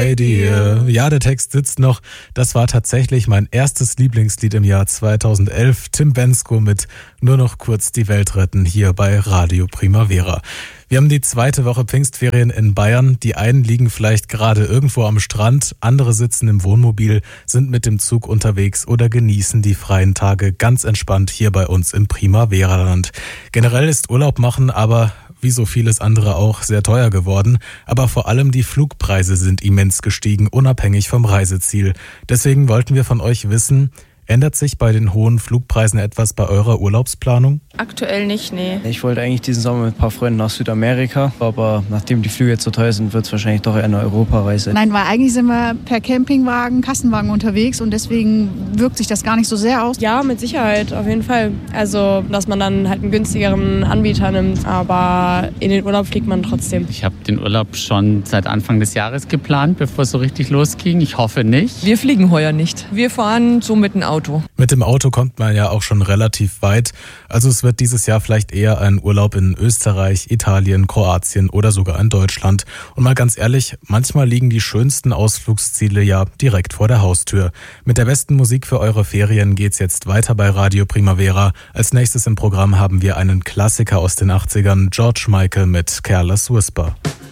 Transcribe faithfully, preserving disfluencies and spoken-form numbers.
bei dir. Ja, der Text sitzt noch. Das war tatsächlich mein erstes Lieblingslied im Jahr zweitausendelf. Tim Bendzko mit Nur noch kurz die Welt retten hier bei Radio Primavera. Wir haben die zweite Woche Pfingstferien in Bayern. Die einen liegen vielleicht gerade irgendwo am Strand, andere sitzen im Wohnmobil, sind mit dem Zug unterwegs oder genießen die freien Tage ganz entspannt hier bei uns im Primavera-Land. Generell ist Urlaub machen aber wie so vieles andere auch sehr teuer geworden, aber vor allem die Flugpreise sind immens gestiegen, unabhängig vom Reiseziel. Deswegen wollten wir von euch wissen, ändert sich bei den hohen Flugpreisen etwas bei eurer Urlaubsplanung? Aktuell nicht, nee. Ich wollte eigentlich diesen Sommer mit ein paar Freunden nach Südamerika, aber nachdem die Flüge jetzt so teuer sind, wird es wahrscheinlich doch eher eine Europareise. Nein, weil eigentlich sind wir per Campingwagen, Kastenwagen unterwegs und deswegen wirkt sich das gar nicht so sehr aus. Ja, mit Sicherheit, auf jeden Fall. Also, dass man dann halt einen günstigeren Anbieter nimmt, aber in den Urlaub fliegt man trotzdem. Ich habe den Urlaub schon seit Anfang des Jahres geplant, bevor es so richtig losging. Ich hoffe nicht. Wir fliegen heuer nicht. Wir fahren so mit dem Auto. Mit dem Auto kommt man ja auch schon relativ weit. Also es wird dieses Jahr vielleicht eher ein Urlaub in Österreich, Italien, Kroatien oder sogar in Deutschland. Und mal ganz ehrlich, manchmal liegen die schönsten Ausflugsziele ja direkt vor der Haustür. Mit der besten Musik für eure Ferien geht's jetzt weiter bei Radio Primavera. Als nächstes im Programm haben wir einen Klassiker aus den achtzigern, George Michael mit Careless Whisper.